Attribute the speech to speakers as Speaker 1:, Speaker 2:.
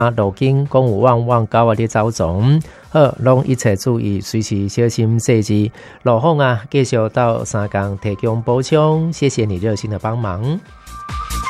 Speaker 1: 路径公有往往高啊的走总，好，拢一切注意，随时小心细致。路况啊，继续到三港提供补充，谢谢你热心的帮忙。